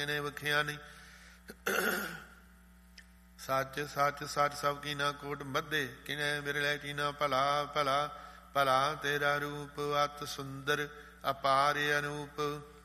ਨੇ ਵਖਿਆ ਨਹੀਂ। ਸੱਚ ਸੱਚ ਸੱਚ ਸਭ ਕੀ ਨਾ ਕੋਟ ਬੱਧੇ, ਕਿਨੈ ਬਿਰਲੇ ਕੀਨਾ ਭਲਾ ਭਲਾ। ਭਲਾ ਤੇਰਾ ਰੂਪ ਅਤ ਸੁੰਦਰ ਅਪਾਰ ਅਨੂਪ,